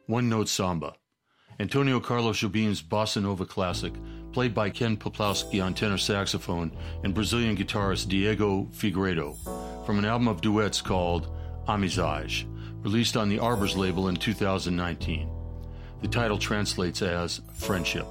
One Note Samba. Antonio Carlos Jobim's Bossa Nova classic, played by Ken Peplowski on tenor saxophone and Brazilian guitarist Diego Figueiredo, from an album of duets called Amizade, released on the Arbors label in 2019. The title translates as Friendship.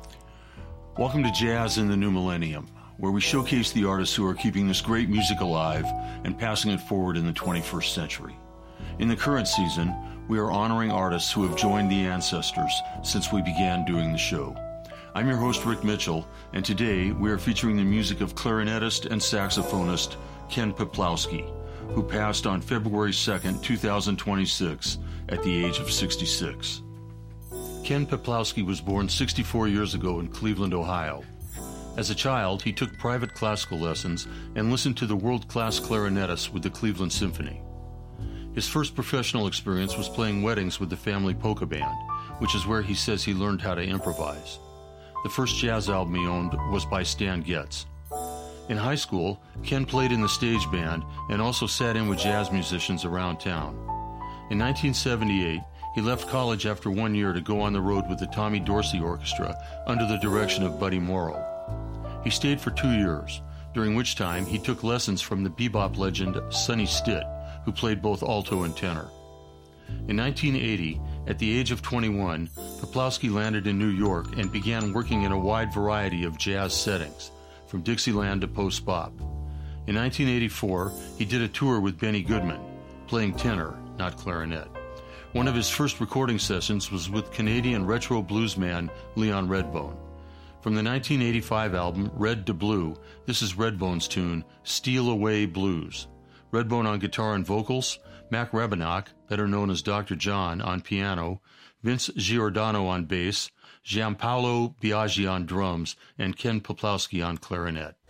Welcome to Jazz in the New Millennium, where we showcase the artists who are keeping this great music alive and passing it forward in the 21st century. In the current season, we are honoring artists who have joined the ancestors since we began doing the show. I'm your host, Rick Mitchell, and today we are featuring the music of clarinetist and saxophonist Ken Peplowski, who passed on February 2nd, 2026, at the age of 66. Ken Peplowski was born 64 years ago in Cleveland, Ohio. As a child, he took private classical lessons and listened to the world-class clarinetists with the Cleveland Symphony. His first professional experience was playing weddings with the family polka band, which is where he says he learned how to improvise. The first jazz album he owned was by Stan Getz. In high school, Ken played in the stage band and also sat in with jazz musicians around town. In 1978, he left college after 1 year to go on the road with the Tommy Dorsey Orchestra under the direction of Buddy Morrow. He stayed for 2 years, during which time he took lessons from the bebop legend Sonny Stitt, who played both alto and tenor. In 1980, at the age of 21, Peplowski landed in New York and began working in a wide variety of jazz settings, from Dixieland to post-bop. In 1984, he did a tour with Benny Goodman, playing tenor, not clarinet. One of his first recording sessions was with Canadian retro bluesman Leon Redbone. From the 1985 album Red to Blue, this is Redbone's tune, Steal Away Blues. Redbone on guitar and vocals, Mac Rebenach, better known as Dr. John, on piano, Vince Giordano on bass, Gianpaolo Biaggi on drums, and Ken Peplowski on clarinet.